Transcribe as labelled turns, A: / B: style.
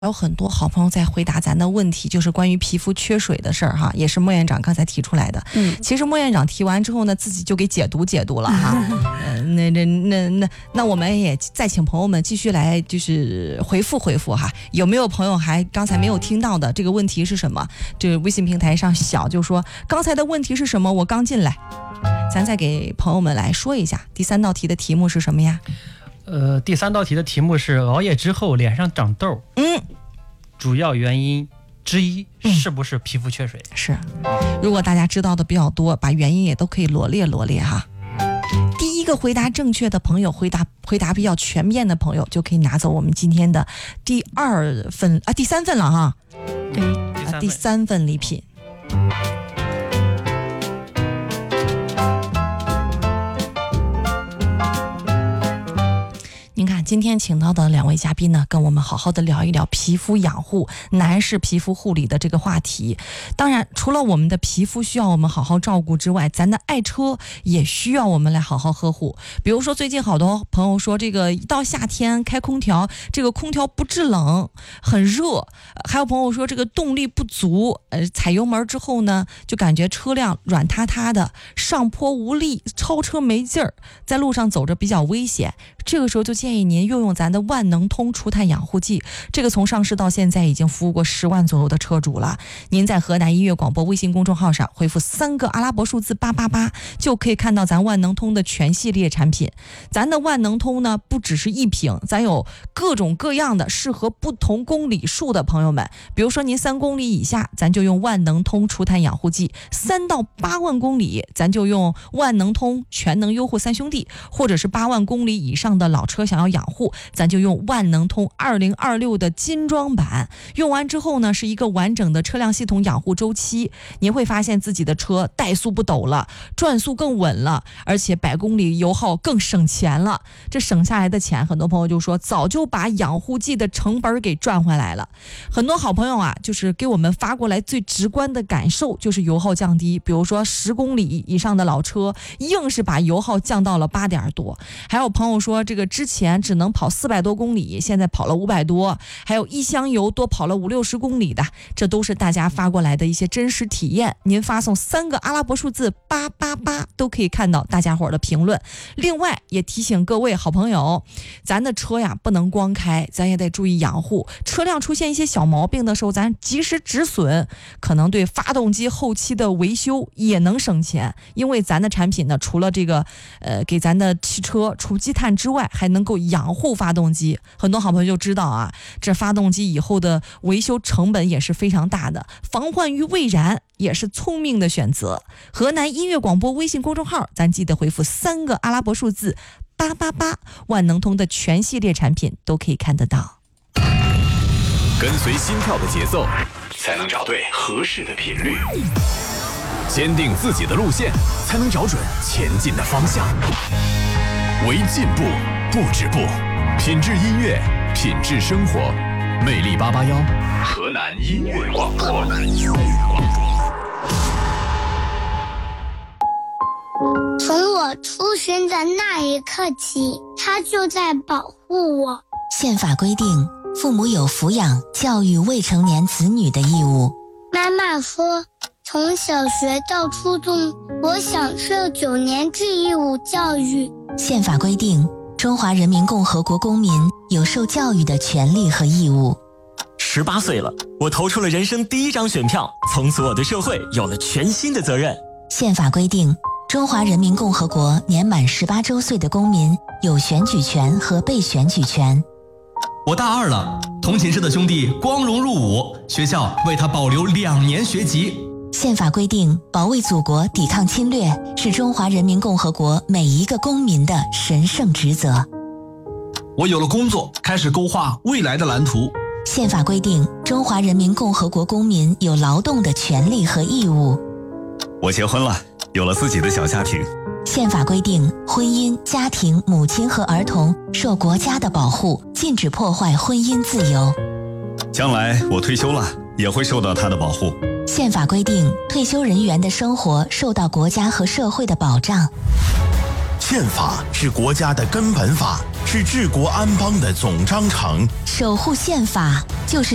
A: 有很多好朋友在回答咱的问题，就是关于皮肤缺水的事儿哈，也是莫院长刚才提出来的。其实莫院长提完之后呢，自己就给解读了哈。那我们也再请朋友们继续来就是回复哈。有没有朋友还刚才没有听到的这个问题是什么？这个微信平台上小就说刚才的问题是什么？我刚进来，咱再给朋友们来说一下。第3道题的题目是什么呀？
B: 第3道题的题目是熬夜之后脸上长痘，主要原因之一是不是皮肤缺水？
A: 是。如果大家知道的比较多，把原因也都可以罗列哈。第一个回答正确的朋友，回答比较全面的朋友，就可以拿走我们今天的第3份了哈。对，第3份礼品。您看今天请到的2位嘉宾呢，跟我们好好的聊一聊皮肤养护、男士皮肤护理的这个话题。当然除了我们的皮肤需要我们好好照顾之外，咱的爱车也需要我们来好好呵护。比如说最近好多朋友说，这个一到夏天开空调，这个空调不制冷，很热。还有朋友说这个动力不足，踩油门之后呢，就感觉车辆软塌塌的，上坡无力，超车没劲儿，在路上走着比较危险。这个时候就建议您用咱的万能通除碳养护剂，这个从上市到现在已经服务过10万左右的车主了。您在河南音乐广播微信公众号上回复3个阿拉伯数字888，就可以看到咱万能通的全系列产品。咱的万能通呢，不只是一瓶，咱有各种各样的适合不同公里数的朋友们。比如说您3公里以下，咱就用万能通除碳养护剂；3到8万公里，咱就用万能通全能优护3兄弟；或者是8万公里以上的老车想要养护，咱就用万能通2026的金装版。用完之后呢，是一个完整的车辆系统养护周期，您会发现自己的车怠速不抖了，转速更稳了，而且100公里油耗更省钱了。这省下来的钱，很多朋友就说早就把养护剂的成本给赚回来了。很多好朋友啊，就是给我们发过来最直观的感受就是油耗降低。比如说10公里以上的老车，硬是把油耗降到了8点多。还有朋友说这个之前只能跑400多公里，现在跑了500多，还有一箱油多跑了50-60公里的，这都是大家发过来的一些真实体验。您发送3个阿拉伯数字888，都可以看到大家伙的评论。另外也提醒各位好朋友，咱的车呀不能光开，咱也得注意养护。车辆出现一些小毛病的时候，咱及时止损，可能对发动机后期的维修也能省钱。因为咱的产品呢，除了这个给咱的汽车除积碳之外，还能够养护发动机。很多好朋友就知道啊，这发动机以后的维修成本也是非常大的，防患于未然也是聪明的选择。河南音乐广播微信公众号，咱记得回复3个阿拉伯数字888，万能通的全系列产品都可以看得到。
C: 跟随心跳的节奏，才能找对合适的频率；坚定自己的路线，才能找准前进的方向。为进步不止步，品质音乐，品质生活。魅力881，河南音乐广播。
D: 从我出生的那一刻起，他就在保护我。
E: 宪法规定，父母有抚养、教育未成年子女的义务。
D: 妈妈说，从小学到初中，我享受9年制义务教育。
E: 宪法规定，中华人民共和国公民有受教育的权利和义务。
F: 18岁了，我投出了人生第1张选票，从此我对社会有了全新的责任。
E: 宪法规定，中华人民共和国年满18周岁的公民有选举权和被选举权。
G: 我大2了，同寝室的兄弟光荣入伍，学校为他保留2年学籍。
E: 宪法规定，保卫祖国、抵抗侵略是中华人民共和国每一个公民的神圣职责。
G: 我有了工作，开始勾画未来的蓝图。
E: 宪法规定，中华人民共和国公民有劳动的权利和义务。
H: 我结婚了，有了自己的小家庭。
E: 宪法规定，婚姻、家庭、母亲和儿童受国家的保护，禁止破坏婚姻自由。
H: 将来我退休了，也会受到他的保护。
E: 宪法规定，退休人员的生活受到国家和社会的保障。
I: 宪法是国家的根本法，是治国安邦的总章程。
E: 守护宪法就是